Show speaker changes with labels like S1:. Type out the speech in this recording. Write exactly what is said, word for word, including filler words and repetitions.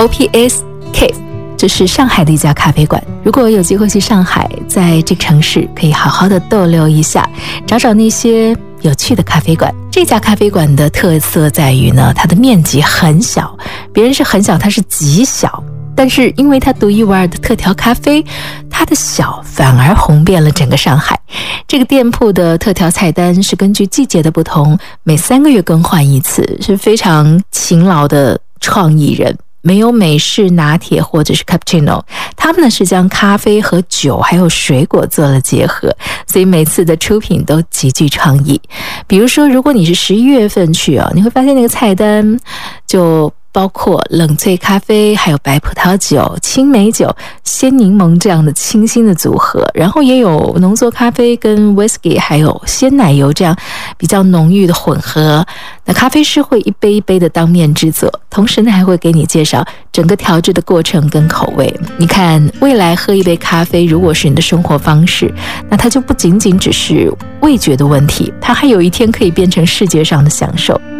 S1: O P S Cafe， 这是上海的一家咖啡馆。如果有机会去上海，在这个城市可以好好的逗留一下，找找那些有趣的咖啡馆。这家咖啡馆的特色在于呢，它的面积很小，别人是很小，它是极小。但是因为它独一无二的特调咖啡，它的小反而红遍了整个上海。这个店铺的特调菜单是根据季节的不同，每三个月更换一次，是非常勤劳的创意人。没有美式拿铁或者是 cappuccino， 他们呢是将咖啡和酒还有水果做了结合，所以每次的出品都极具创意。比如说如果你是十一月份去啊，你会发现那个菜单就包括冷萃咖啡，还有白葡萄酒、青梅酒、鲜柠檬这样的清新的组合，然后也有浓缩咖啡跟 whisky 还有鲜奶油这样比较浓郁的混合。那咖啡师会一杯一杯的当面制作，同时呢还会给你介绍整个调制的过程跟口味。你看，未来喝一杯咖啡如果是你的生活方式，那它就不仅仅只是味觉的问题，它还有一天可以变成视觉上的享受。